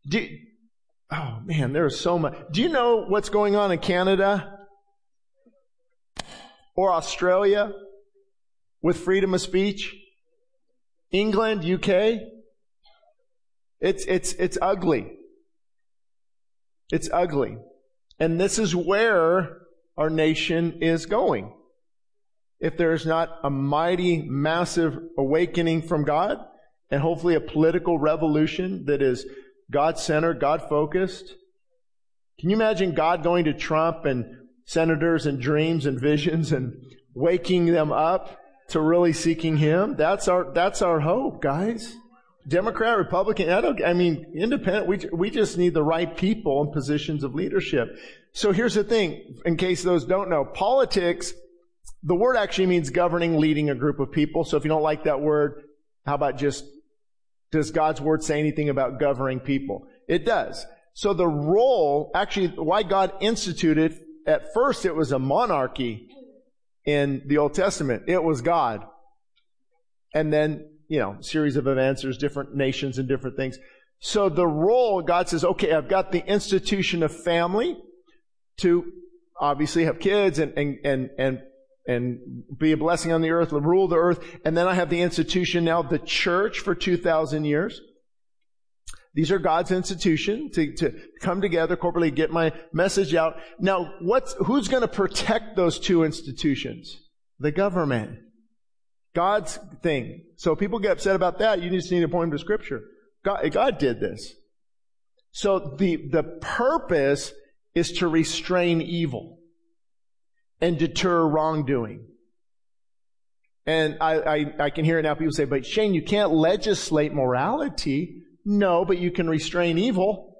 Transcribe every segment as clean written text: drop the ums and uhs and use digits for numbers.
Oh man, there's so much. Do you know what's going on in Canada or Australia with freedom of speech? England, UK? It's ugly. It's ugly. And this is where our nation is going. If there's not a mighty, massive awakening from God, and hopefully a political revolution that is God-centered, God-focused. Can you imagine God going to Trump and senators and dreams and visions and waking them up to really seeking Him? That's our hope, guys. Democrat, Republican, independent. We just need the right people in positions of leadership. So here's the thing, in case those don't know. Politics, the word actually means governing, leading a group of people. So if you don't like that word, how about does God's word say anything about governing people? It does. So the role, actually, why God instituted, at first it was a monarchy in the Old Testament. It was God. And then, series of events, there's different nations and different things. So the role, God says, okay, I've got the institution of family to obviously have kids and be a blessing on the earth, rule the earth. And then I have the institution now, the church for 2,000 years. These are God's institution to come together corporately, get my message out. Now, who's going to protect those two institutions? The government. God's thing. So people get upset about that. You just need to point them to Scripture. God did this. So the purpose is to restrain evil and deter wrongdoing. And I can hear it now. People say, but Shane, you can't legislate morality. No, but you can restrain evil.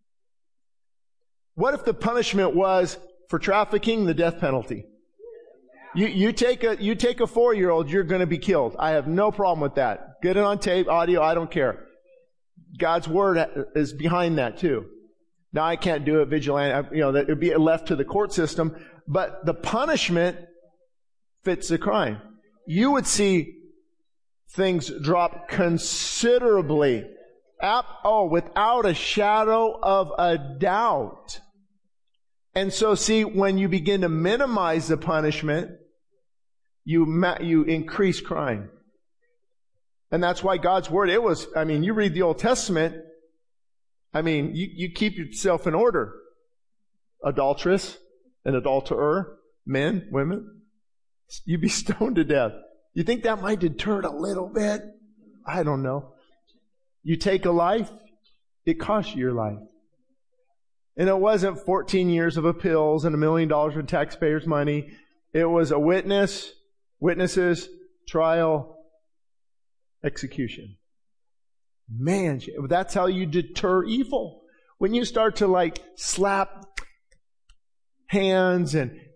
What if the punishment was for trafficking, the death penalty? You take a 4-year-old, you're going to be killed. I have no problem with that. Get it on tape, audio, I don't care. God's word is behind that too. Now I can't do it vigilante, that it would be left to the court system, but the punishment fits the crime. You would see things drop considerably. Without a shadow of a doubt. And so see, when you begin to minimize the punishment, you increase crime. And that's why God's word, you read the Old Testament, you keep yourself in order. Adulteress, an adulterer, men, women, you'd be stoned to death. You think that might deter it a little bit? I don't know. You take a life, it costs you your life. And it wasn't 14 years of appeals and $1 million of taxpayers' money. It was a witnesses, trial, execution. Man, that's how you deter evil. When you start to slap hands see,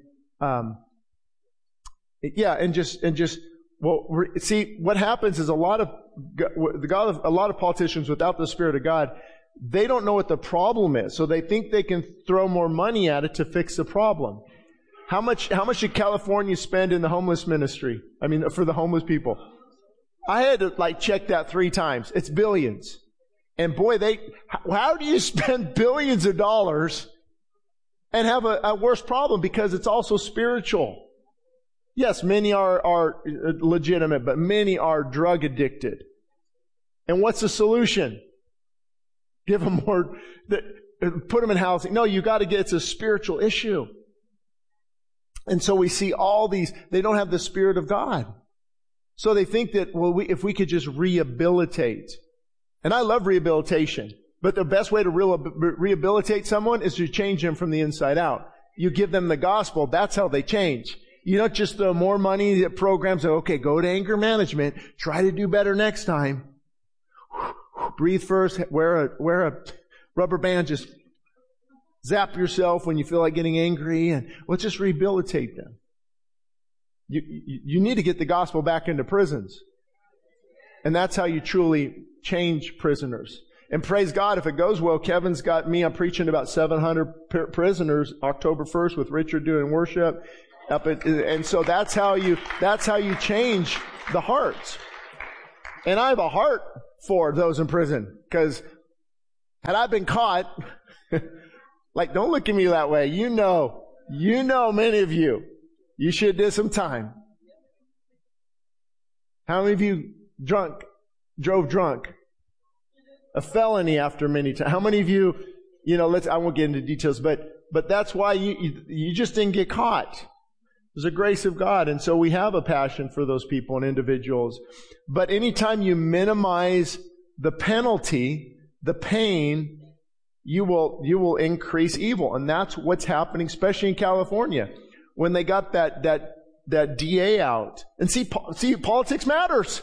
what happens is a lot of politicians without the Spirit of God, they don't know what the problem is. So they think they can throw more money at it to fix the problem. How much did California spend in the homeless ministry? For the homeless people. I had to check that 3 times. It's billions. And boy, how do you spend billions of dollars and have a worse problem? Because it's also spiritual. Yes, many are legitimate, but many are drug addicted. And what's the solution? Give them more, put them in housing. No, it's a spiritual issue. And so we see all these, they don't have the Spirit of God. So they think that, if we could just rehabilitate. And I love rehabilitation. But the best way to rehabilitate someone is to change them from the inside out. You give them the gospel, that's how they change. You don't just throw more money at programs that, okay, go to anger management, try to do better next time. Breathe first, wear a rubber band, just zap yourself when you feel like getting angry, and let's just rehabilitate them. You need to get the gospel back into prisons. And that's how you truly change prisoners. And praise God, if it goes well, Kevin's got me, I'm preaching about 700 prisoners October 1st with Richard doing worship. And so that's how you change the hearts. And I have a heart for those in prison, because Had I been caught, like, don't look at me that way. You know, many of you should have did some time. How many of you drove drunk? A felony after many times. How many of you, I won't get into details, but that's why you just didn't get caught. There's a grace of God. And so we have a passion for those people and individuals. But anytime you minimize the penalty, the pain, you will increase evil. And that's what's happening, especially in California, when they got that DA out. And see, politics matters.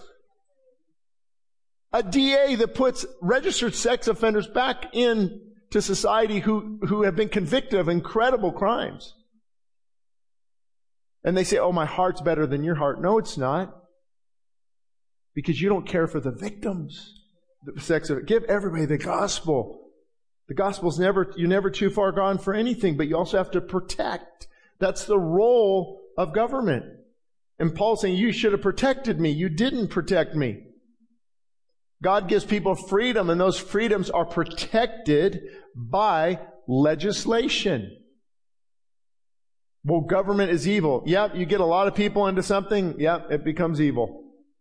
A DA that puts registered sex offenders back into society who have been convicted of incredible crimes. And they say, oh, my heart's better than your heart. No, it's not. Because you don't care for the victims. Give everybody the gospel. The gospel's you're never too far gone for anything, but you also have to protect. That's the role of government. And Paul's saying, you should have protected me. You didn't protect me. God gives people freedom, and those freedoms are protected by legislation. Well, government is evil. Yep, you get a lot of people into something, yep, it becomes evil.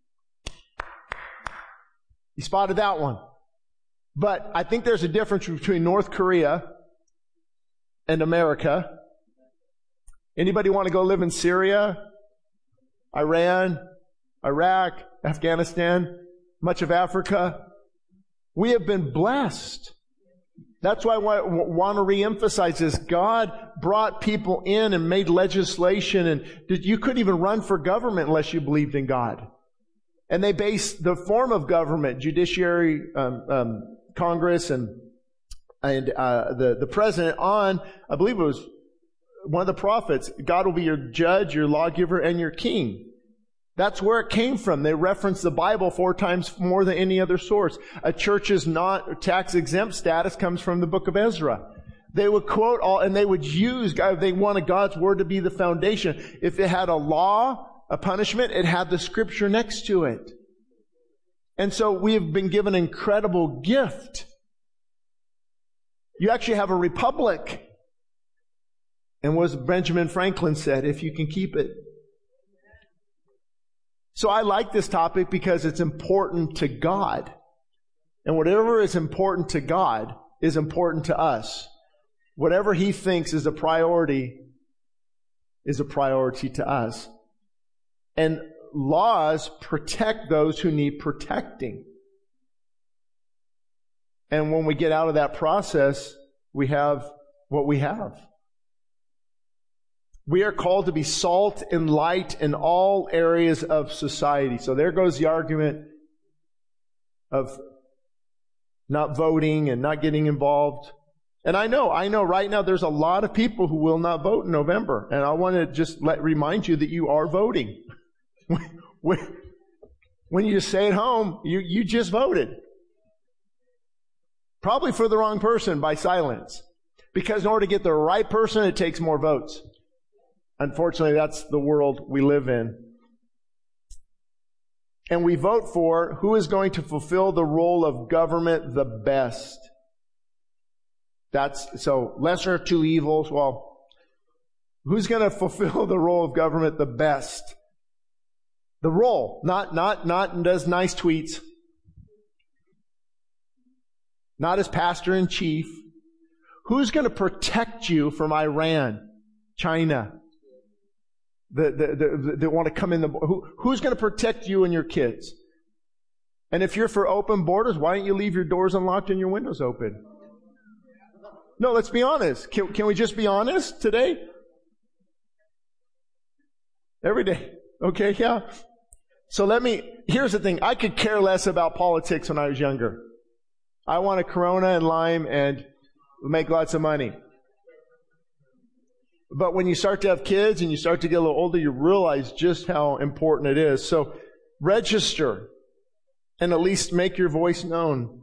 You spotted that one. But I think there's a difference between North Korea and America. Anybody want to go live in Syria, Iran, Iraq, Afghanistan, much of Africa? We have been blessed. That's why I want to reemphasize this. God brought people in and made legislation, and you couldn't even run for government unless you believed in God. And they based the form of government, judiciary, Congress, and the president on, I believe it was one of the prophets, God will be your judge, your lawgiver, and your king. That's where it came from. They reference the Bible 4 times more than any other source. A church's not tax-exempt status comes from the book of Ezra. They would quote and they would use, they wanted God's word to be the foundation. If it had a law, a punishment, it had the scripture next to it. And so we have been given an incredible gift. You actually have a republic. And what Benjamin Franklin said, if you can keep it. So I like this topic because it's important to God. And whatever is important to God is important to us. Whatever He thinks is a priority to us. And laws protect those who need protecting. And when we get out of that process, we have what we have. We are called to be salt and light in all areas of society. So there goes the argument of not voting and not getting involved. And I know right now there's a lot of people who will not vote in November. And I want to just remind you that you are voting. When you just stay at home, you just voted. Probably for the wrong person by silence. Because in order to get the right person, it takes more votes. Unfortunately, that's the world we live in. And we vote for who is going to fulfill the role of government the best. So lesser of two evils. Well, who's going to fulfill the role of government the best? The role, not does nice tweets. Not as pastor in chief. Who's going to protect you from Iran, China? That want to come in who's going to protect you and your kids? And if you're for open borders, why don't you leave your doors unlocked and your windows open? No, let's be honest. Can we just be honest today? Every day. Okay, yeah. So here's the thing. I could care less about politics when I was younger. I want a Corona and lime and make lots of money. But when you start to have kids and you start to get a little older, you realize just how important it is. So register and at least make your voice known.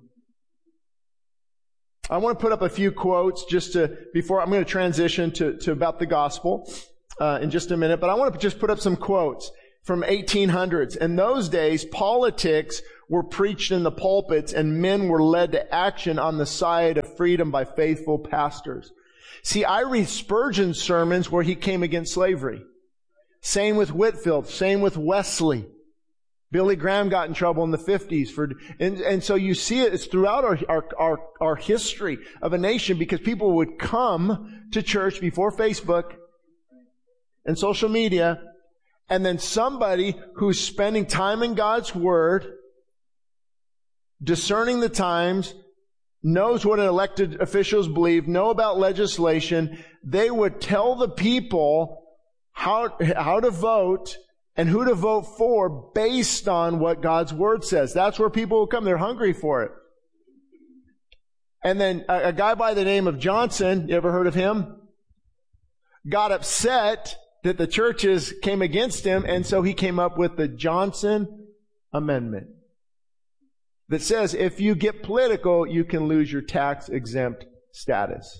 I want to put up a few quotes before I'm going to transition to about the gospel in just a minute. But I want to just put up some quotes from 1800s. In those days, politics were preached in the pulpits, and men were led to action on the side of freedom by faithful pastors. See, I read Spurgeon's sermons where he came against slavery. Same with Whitefield. Same with Wesley. Billy Graham got in trouble in the 50s and so you see it's throughout our history of a nation, because people would come to church before Facebook and social media, and then somebody who's spending time in God's Word, discerning the times, knows what elected officials believe, know about legislation, they would tell the people how to vote and who to vote for based on what God's Word says. That's where people will come. They're hungry for it. And then a guy by the name of Johnson, you ever heard of him? Got upset that the churches came against him, and so he came up with the Johnson Amendment that says if you get political, you can lose your tax-exempt status.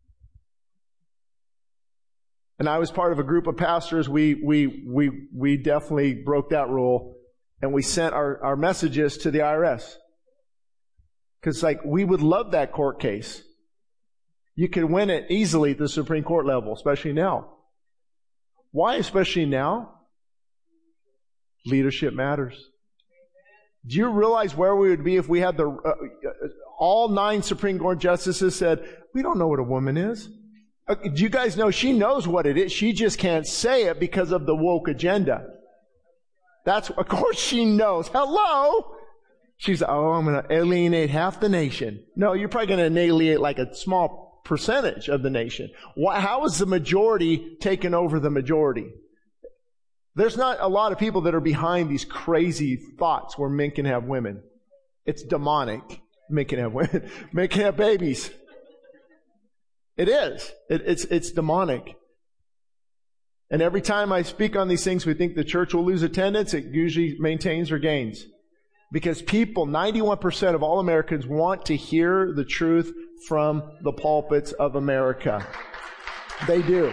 And I was part of a group of pastors. We definitely broke that rule, and we sent our messages to the IRS. Because we would love that court case. You could win it easily at the Supreme Court level, especially now. Why especially now? Leadership matters. Do you realize where we would be if we had all 9 Supreme Court justices said, we don't know what a woman is? Do you guys know she knows what it is? She just can't say it because of the woke agenda. Of course she knows. Hello? She's, I'm going to alienate half the nation. No, you're probably going to annihilate like a small percentage of the nation. How is the majority taking over the majority? There's not a lot of people that are behind these crazy thoughts where men can have women. It's demonic. Men can have women. Men can have babies. It is. It's demonic. And every time I speak on these things, we think the church will lose attendance. It usually maintains or gains. Because 91% of all Americans want to hear the truth from the pulpits of America. They do.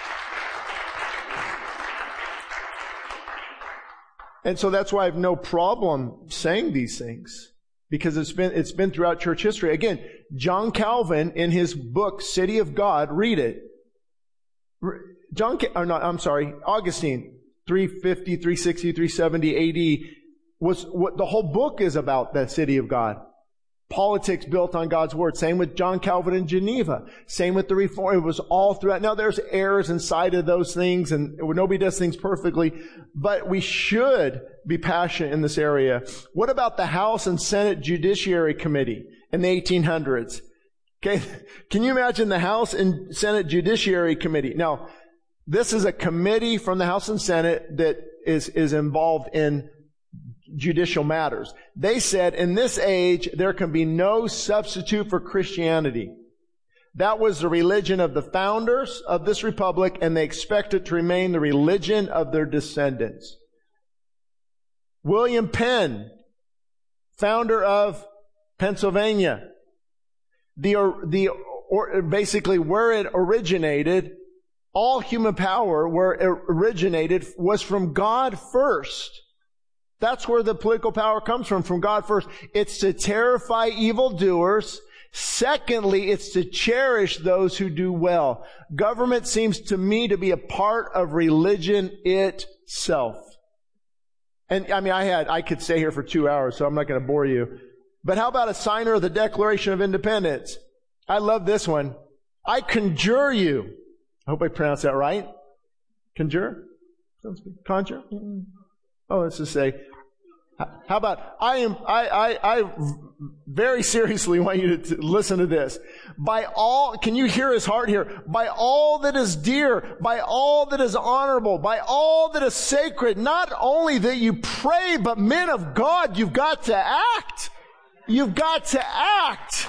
And so that's why I have no problem saying these things. Because it's been throughout church history. Again, John Calvin, in his book, City of God, read it. Augustine, 350, 360, 370 AD, was what the whole book is about, that city of God. Politics built on God's Word. Same with John Calvin in Geneva. Same with the Reform. It was all throughout. Now there's errors inside of those things, and nobody does things perfectly, but we should be passionate in this area. What about the House and Senate Judiciary Committee in the 1800s? Okay, can you imagine the House and Senate Judiciary Committee? Now, this is a committee from the House and Senate that is involved in judicial matters. They said, in this age, there can be no substitute for Christianity. That was the religion of the founders of this republic, and they expect it to remain the religion of their descendants. William Penn, founder of Pennsylvania, basically where it originated, all human power where it originated was from God first. That's where the political power comes from God first. It's to terrify evildoers. Secondly, it's to cherish those who do well. Government seems to me to be a part of religion itself. And I mean, I could stay here for 2 hours, so I'm not going to bore you. But how about a signer of the Declaration of Independence? I love this one. I conjure you. I hope I pronounced that right. Conjure? Sounds good. Conjure? Oh, let's just say, how about, I very seriously want you to listen to this. By all, can you hear his heart here? By all that is dear, by all that is honorable, by all that is sacred, not only that you pray, but men of God, you've got to act. You've got to act.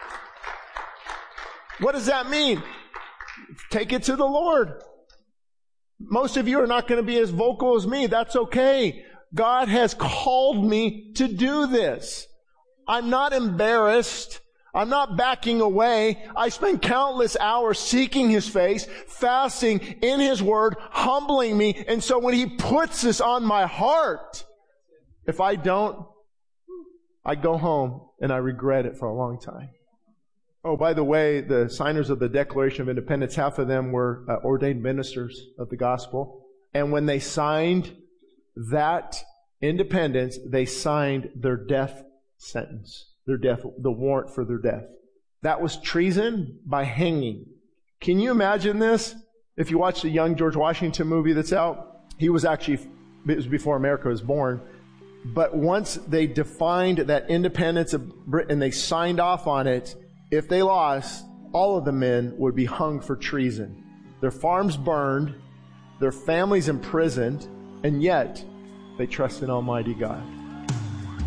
What does that mean? Take it to the Lord. Most of you are not going to be as vocal as me. That's okay. God has called me to do this. I'm not embarrassed. I'm not backing away. I spend countless hours seeking His face, fasting in His Word, humbling me. And so when He puts this on my heart, if I don't, I go home and I regret it for a long time. Oh, by the way, the signers of the Declaration of Independence, half of them were ordained ministers of the gospel. And when they signed that independence, they signed their death sentence, the warrant for their death. That was treason by hanging. Can you imagine this? If you watch the young George Washington movie that's out, it was before America was born. But once they defined that independence of Britain and they signed off on it, if they lost, all of the men would be hung for treason. Their farms burned, their families imprisoned, and yet they trust in Almighty God.